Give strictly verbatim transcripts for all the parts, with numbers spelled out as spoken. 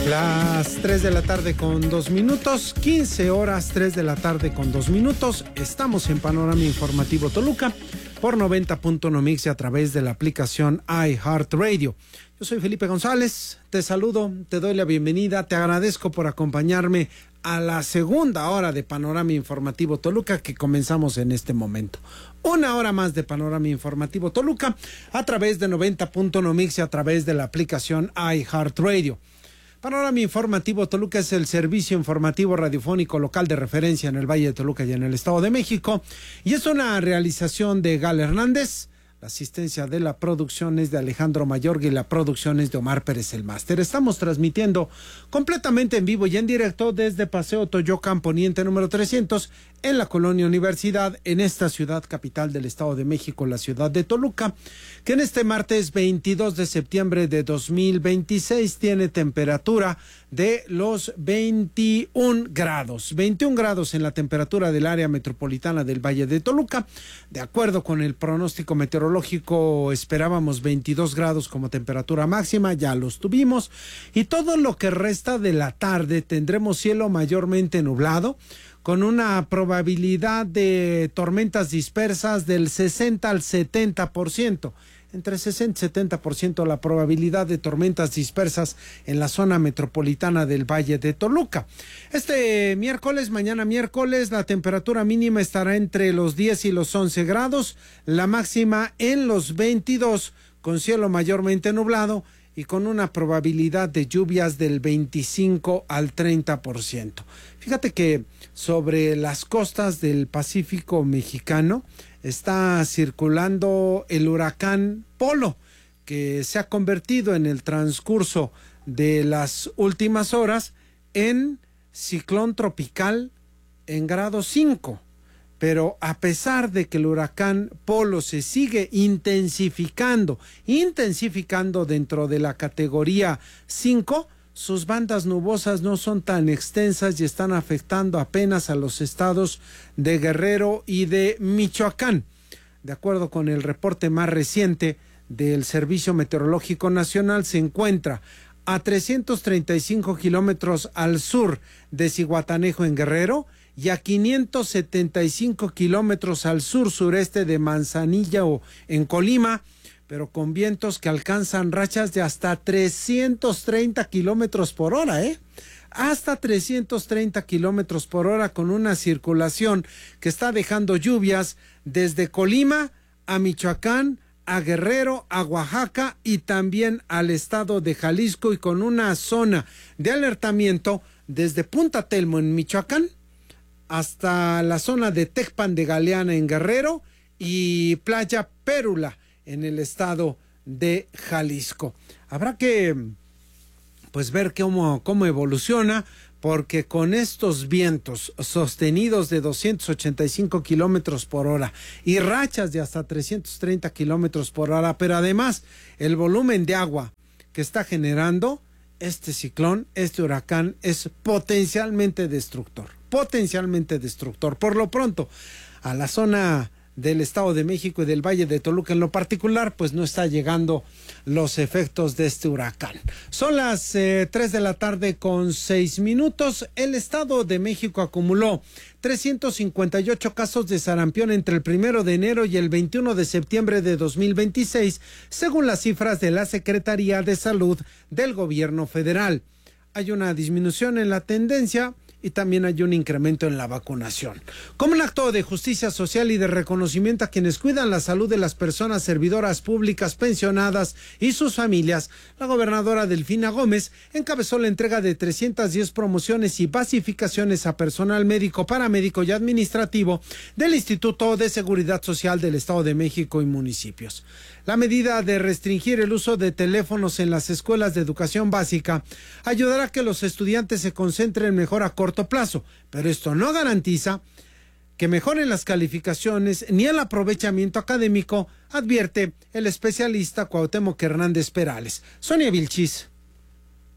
Las tres de la tarde con dos minutos, quince horas, tres de la tarde con dos minutos. Estamos en Panorama Informativo Toluca por noventa punto uno Mix y a través de la aplicación iHeartRadio. Yo soy Felipe González, te saludo, te doy la bienvenida, te agradezco por acompañarme a la segunda hora de Panorama Informativo Toluca que comenzamos en este momento. Una hora más de Panorama Informativo Toluca a través de noventa punto uno Mix y a través de la aplicación iHeartRadio. Panorama Informativo Toluca es el servicio informativo radiofónico local de referencia en el Valle de Toluca y en el Estado de México, y es una realización de Gal Hernández. La asistencia de la producción es de Alejandro Mayorga y la producción es de Omar Pérez el máster. Estamos transmitiendo completamente en vivo y en directo desde Paseo Toyocan Poniente número trescientos en la Colonia Universidad, en esta ciudad capital del Estado de México, la ciudad de Toluca, que en este martes veintidós de septiembre de dos mil veintiséis tiene temperatura de los veintiún grados. veintiún grados en la temperatura del área metropolitana del Valle de Toluca. De acuerdo con el pronóstico meteorológico, esperábamos veintidós grados como temperatura máxima, ya los tuvimos. Y todo lo que resta de la tarde tendremos cielo mayormente nublado, con una probabilidad de tormentas dispersas del sesenta al setenta por ciento. Entre sesenta y setenta por ciento la probabilidad de tormentas dispersas en la zona metropolitana del Valle de Toluca. Este miércoles, mañana miércoles, la temperatura mínima estará entre los diez y los once grados, la máxima en los veintidós, con cielo mayormente nublado y con una probabilidad de lluvias del veinticinco al treinta por ciento. Fíjate que sobre las costas del Pacífico mexicano está circulando el huracán Polo, que se ha convertido en el transcurso de las últimas horas en ciclón tropical en grado cinco. Pero a pesar de que el huracán Polo se sigue intensificando, intensificando dentro de la categoría cinco, sus bandas nubosas no son tan extensas y están afectando apenas a los estados de Guerrero y de Michoacán. De acuerdo con el reporte más reciente del Servicio Meteorológico Nacional, se encuentra a trescientos treinta y cinco kilómetros al sur de Zihuatanejo en Guerrero y a quinientos setenta y cinco kilómetros al sur-sureste de Manzanillo en Colima, pero con vientos que alcanzan rachas de hasta trescientos treinta kilómetros por hora, ¿eh? Hasta trescientos treinta kilómetros por hora, con una circulación que está dejando lluvias desde Colima a Michoacán, a Guerrero, a Oaxaca y también al estado de Jalisco, y con una zona de alertamiento desde Punta Telmo en Michoacán hasta la zona de Tecpan de Galeana en Guerrero y Playa Pérula en el estado de Jalisco. Habrá que pues ver cómo, cómo evoluciona, porque con estos vientos sostenidos de doscientos ochenta y cinco kilómetros por hora y rachas de hasta trescientos treinta kilómetros por hora, pero además el volumen de agua que está generando este ciclón, este huracán, es potencialmente destructor, potencialmente destructor. Por lo pronto, a la zona del Estado de México y del Valle de Toluca en lo particular, pues no está llegando los efectos de este huracán. Son las eh, tres de la tarde con seis minutos. El Estado de México acumuló trescientos cincuenta y ocho casos de sarampión entre el primero de enero y el veintiuno de septiembre de dos mil veintiséis, según las cifras de la Secretaría de Salud del Gobierno Federal. Hay una disminución en la tendencia y también hay un incremento en la vacunación. Como un acto de justicia social y de reconocimiento a quienes cuidan la salud de las personas servidoras públicas, pensionadas y sus familias, la gobernadora Delfina Gómez encabezó la entrega de trescientas diez promociones y basificaciones a personal médico, paramédico y administrativo del Instituto de Seguridad Social del Estado de México y municipios. La medida de restringir el uso de teléfonos en las escuelas de educación básica ayudará a que los estudiantes se concentren mejor a corto plazo, pero esto no garantiza que mejoren las calificaciones ni el aprovechamiento académico, advierte el especialista Cuauhtémoc Hernández Perales. Sonia Vilchis.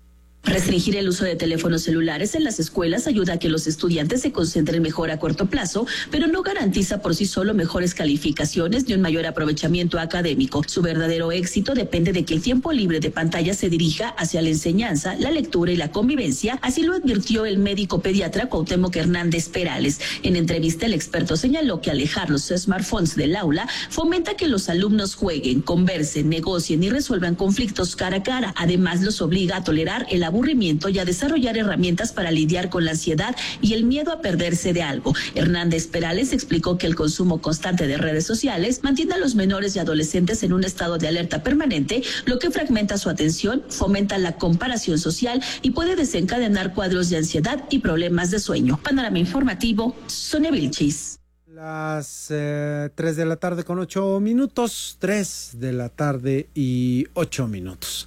Restringir el uso de teléfonos celulares en las escuelas ayuda a que los estudiantes se concentren mejor a corto plazo, pero no garantiza por sí solo mejores calificaciones ni un mayor aprovechamiento académico. Su verdadero éxito depende de que el tiempo libre de pantalla se dirija hacia la enseñanza, la lectura y la convivencia, así lo advirtió el médico pediatra Cuauhtémoc Hernández Perales. En entrevista, el experto señaló que alejar los smartphones del aula fomenta que los alumnos jueguen, conversen, negocien y resuelvan conflictos cara a cara. Además, los obliga a tolerar el aburrimiento y a desarrollar herramientas para lidiar con la ansiedad y el miedo a perderse de algo. Hernández Perales explicó que el consumo constante de redes sociales mantiene a los menores y adolescentes en un estado de alerta permanente, lo que fragmenta su atención, fomenta la comparación social y puede desencadenar cuadros de ansiedad y problemas de sueño. Panorama informativo, Sonia Vilchis. Las eh, tres de la tarde con ocho minutos, tres de la tarde y ocho minutos.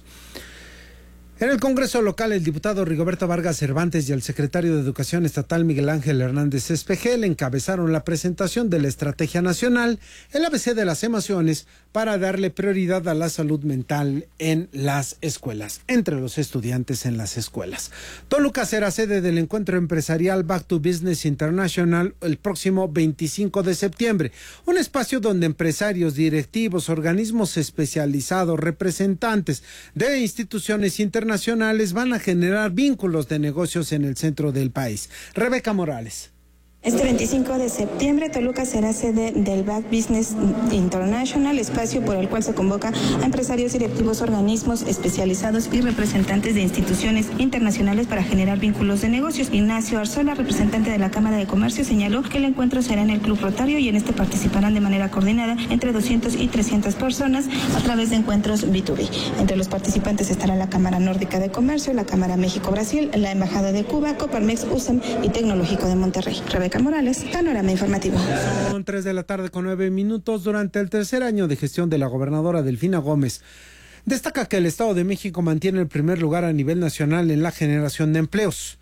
En el Congreso local, el diputado Rigoberto Vargas Cervantes y el secretario de Educación Estatal Miguel Ángel Hernández Espejel encabezaron la presentación de la Estrategia Nacional, el A B C de las emociones, para darle prioridad a la salud mental en las escuelas, entre los estudiantes en las escuelas. Toluca será sede del encuentro empresarial Back to Business International el próximo veinticinco de septiembre, un espacio donde empresarios, directivos, organismos especializados, representantes de instituciones internacionales nacionales van a generar vínculos de negocios en el centro del país. Rebeca Morales. Este veinticinco de septiembre, Toluca será sede del Back Business International, espacio por el cual se convoca a empresarios, directivos, organismos especializados y representantes de instituciones internacionales para generar vínculos de negocios. Ignacio Arzola, representante de la Cámara de Comercio, señaló que el encuentro será en el Club Rotario y en este participarán de manera coordinada entre doscientas y trescientas personas a través de encuentros B dos B. Entre los participantes estará la Cámara Nórdica de Comercio, la Cámara México-Brasil, la Embajada de Cuba, Coparmex, U S A M y Tecnológico de Monterrey. Rebeca Morales, Panorama Informativo. Son tres de la tarde con nueve minutos. Durante el tercer año de gestión de la gobernadora Delfina Gómez, destaca que el Estado de México mantiene el primer lugar a nivel nacional en la generación de empleos.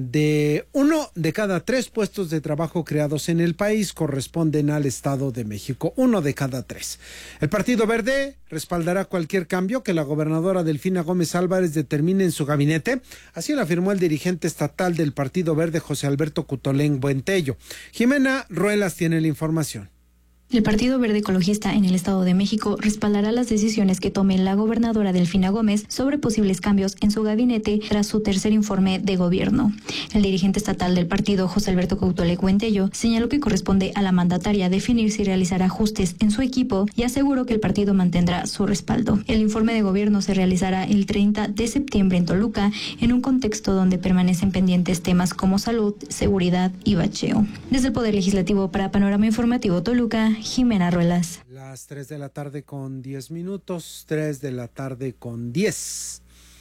De uno de cada tres puestos de trabajo creados en el país corresponden al Estado de México, uno de cada tres. El Partido Verde respaldará cualquier cambio que la gobernadora Delfina Gómez Álvarez determine en su gabinete, así lo afirmó el dirigente estatal del Partido Verde, José Alberto Cutolén Buentello. Jimena Ruelas tiene la información. El Partido Verde Ecologista en el Estado de México respaldará las decisiones que tome la gobernadora Delfina Gómez sobre posibles cambios en su gabinete tras su tercer informe de gobierno. El dirigente estatal del partido, José Alberto Cutolén Buentello, señaló que corresponde a la mandataria definir si realizará ajustes en su equipo y aseguró que el partido mantendrá su respaldo. El informe de gobierno se realizará el treinta de septiembre en Toluca, en un contexto donde permanecen pendientes temas como salud, seguridad y bacheo. Desde el Poder Legislativo para Panorama Informativo Toluca, Jimena Ruelas. Las tres de la tarde con diez minutos, tres de la tarde con diez.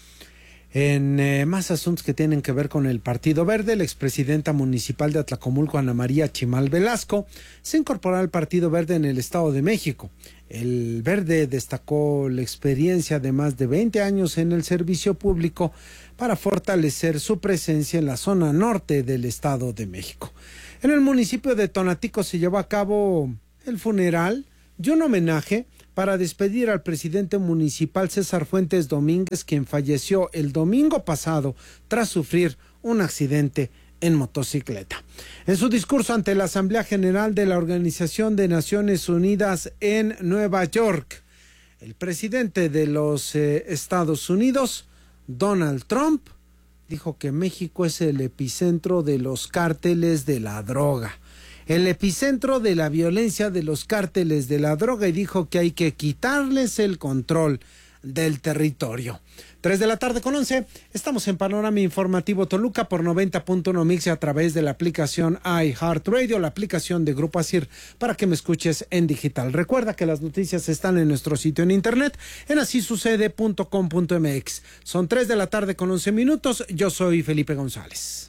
En eh, más asuntos que tienen que ver con el Partido Verde, la expresidenta municipal de Atlacomulco, Ana María Chimal Velasco, se incorporó al Partido Verde en el Estado de México. El Verde destacó la experiencia de más de veinte años en el servicio público para fortalecer su presencia en la zona norte del Estado de México. En el municipio de Tonatico se llevó a cabo el funeral y un homenaje para despedir al presidente municipal César Fuentes Domínguez, quien falleció el domingo pasado tras sufrir un accidente en motocicleta. En su discurso ante la Asamblea General de la Organización de Naciones Unidas en Nueva York, el presidente de los eh, Estados Unidos, Donald Trump, dijo que México es el epicentro de los cárteles de la droga, el epicentro de la violencia de los cárteles de la droga, y dijo que hay que quitarles el control del territorio. Tres de la tarde con once, estamos en Panorama Informativo Toluca por noventa punto uno Mix a través de la aplicación iHeartRadio, la aplicación de Grupo Asir, para que me escuches en digital. Recuerda que las noticias están en nuestro sitio en internet, en así sucede punto com punto mx. Son tres de la tarde con once minutos, yo soy Felipe González.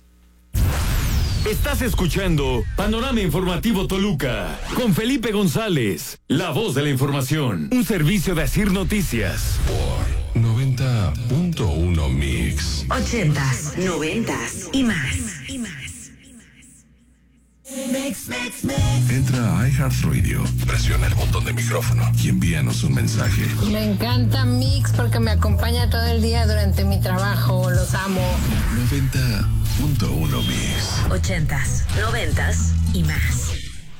Estás escuchando Panorama Informativo Toluca con Felipe González, la voz de la información, un servicio de Asir Noticias. Por noventa punto uno Mix. Ochentas, noventas y más. Y más. Mix, mix, mix. Entra a iHeartRadio, presiona el botón de micrófono y envíanos un mensaje. Me encanta Mix porque me acompaña todo el día durante mi trabajo. Los amo. noventa punto uno Mix. Ochentas, noventas y más.